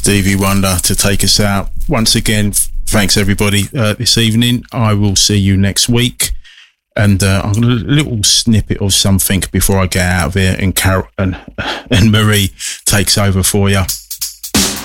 Stevie Wonder to take us out. Once again, thanks everybody this evening. I will see you next week. And I'm going to a little snippet of something before I get out of here, and Carol and Marie takes over for you.